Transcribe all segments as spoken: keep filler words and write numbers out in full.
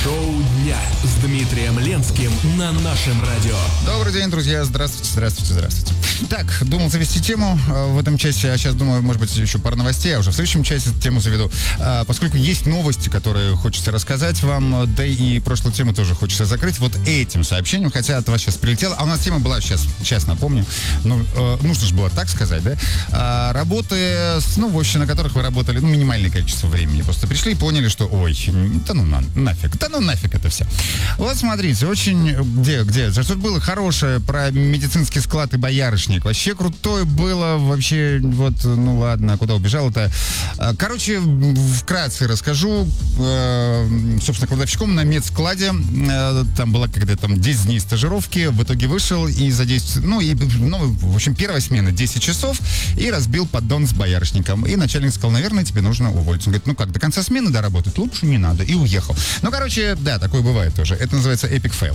Шоу дня с Дмитрием Ленским на нашем радио. Добрый день, друзья. Здравствуйте, здравствуйте, здравствуйте. Так, думал завести тему э, в этом часе, а сейчас думаю, может быть, еще пару новостей, а уже в следующем часе тему заведу. Э, поскольку есть новости, которые хочется рассказать вам, да и прошлую тему тоже хочется закрыть вот этим сообщением, хотя от вас сейчас прилетело. А у нас тема была, сейчас, сейчас напомню, ну, э, нужно же было так сказать, да? Э, работы, с, ну, в общем, на которых вы работали, ну, минимальное количество времени. Просто пришли и поняли, что, ой, да ну на, нафиг, да ну нафиг это все. Вот смотрите, очень, где, где, что было хорошее про медицинский склад и боярышник. Вообще крутое было, вообще, вот, ну ладно, куда убежал-то. Короче, вкратце расскажу. Собственно, кладовщиком на медскладе, там была когда-то там десять дней стажировки, в итоге вышел и за десять, ну, и, ну, в общем, первая смена десять часов и разбил поддон с боярышником. И начальник сказал, наверное, тебе нужно уволиться. Он говорит, ну как, до конца смены доработать? Лучше не надо. И уехал. Ну, короче, да, такое бывает тоже. Это называется epic fail.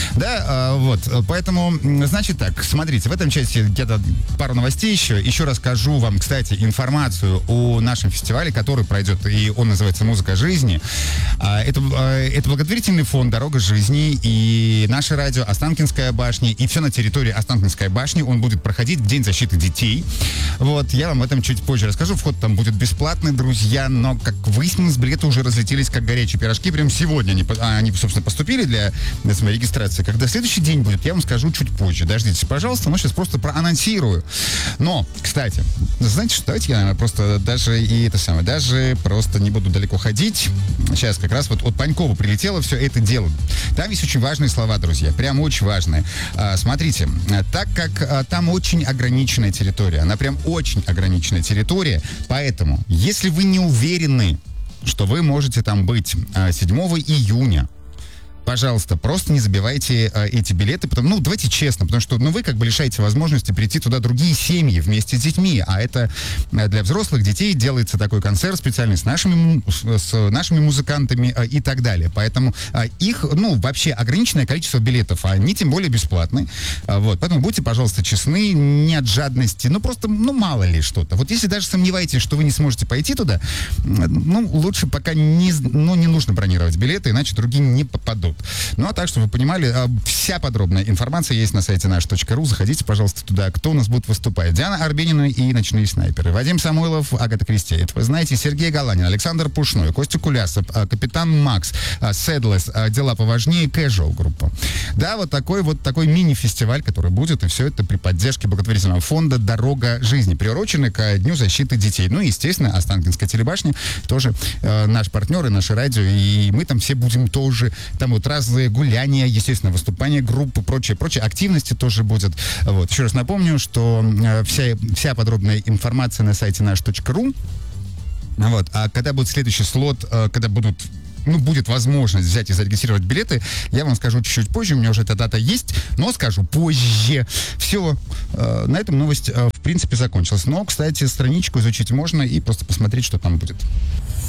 Да, вот, поэтому, значит так, смотрите, в этом части где-то пару новостей еще. Еще расскажу вам, кстати, информацию о нашем фестивале, который пройдет, и он называется «Музыка жизни». Это, это благотворительный фонд «Дорога жизни», и наше радио «Останкинская башня», и все на территории Останкинской башни. Он будет проходить в День защиты детей. Вот, я вам об этом чуть позже расскажу. Вход там будет бесплатный, друзья, но, как выяснилось, билеты уже разлетелись как горячие пирожки. Прям сегодня они, они собственно, поступили для, для своей регистрации. Когда следующий день будет, я вам скажу чуть позже. Дождитесь, пожалуйста, но сейчас просто проанонсирую. Но, кстати, знаете что, давайте я, наверное, просто даже и это самое, даже просто не буду далеко ходить. Сейчас как раз вот от Панькова прилетело все это дело. Там есть очень важные слова, друзья, прям очень важные. А, смотрите, так как а, там очень ограниченная территория, она прям очень ограниченная территория, поэтому, если вы не уверены, что вы можете там быть а, седьмого июня, пожалуйста, просто не забивайте а, эти билеты, потому, ну, давайте честно, потому что, ну, вы как бы лишаете возможности прийти туда другие семьи вместе с детьми, а это а, для взрослых детей делается такой концерт специальный с нашими, с, с нашими музыкантами а, и так далее. Поэтому а, их, ну, вообще ограниченное количество билетов, а они тем более бесплатны. А, вот, поэтому будьте, пожалуйста, честны, не от жадности, ну, просто, ну, мало ли что-то. Вот если даже сомневаетесь, что вы не сможете пойти туда, ну, лучше пока не, ну, не нужно бронировать билеты, иначе другие не попадут. Ну, а так, чтобы вы понимали, вся подробная информация есть на сайте наш точка ру. Заходите, пожалуйста, туда. Кто у нас будет выступать? Диана Арбенина и «Ночные снайперы». Вадим Самойлов, Агата Кристи. Это вы знаете. Сергей Галанин, Александр Пушной, Костя Кулясов, Капитан Макс, Седлес, «Дела поважнее», Casual группа. Да, вот такой вот такой мини-фестиваль, который будет, и все это при поддержке благотворительного фонда «Дорога жизни», приуроченный к Дню защиты детей. Ну и, естественно, Останкинская телебашня тоже э, наш партнер и наше радио, и мы там все будем тоже, там вот разные гуляния, естественно, выступления группы, прочее, прочее, активности тоже будет. Вот. Еще раз напомню, что э, вся, вся подробная информация на сайте наш точка ру. Вот. А когда будет следующий слот, э, когда будут ну, будет возможность взять и зарегистрировать билеты, я вам скажу чуть-чуть позже, у меня уже эта дата есть, но скажу позже. Все, э, на этом новость, э, в принципе, закончилась. Но, кстати, страничку изучить можно и просто посмотреть, что там будет.